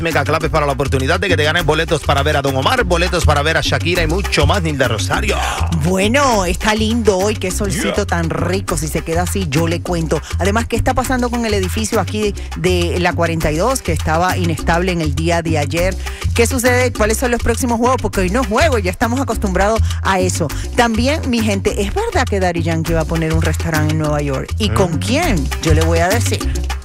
Mega claves para la oportunidad de que te ganes boletos para ver a Don Omar, boletos para ver a Shakira y mucho más, Nilda Rosario. Bueno, está lindo hoy, qué solcito tan rico. Si se queda así, yo le cuento. Además, ¿qué está pasando con el edificio aquí de la 42, que estaba inestable en el día de ayer? ¿Qué sucede? ¿Cuáles son los próximos juegos? Porque hoy no es juego, ya estamos acostumbrados a eso. También, mi gente, ¿es verdad que Daddy Yankee va a poner un restaurante en Nueva York? ¿Y con quién? Yo le voy a decir.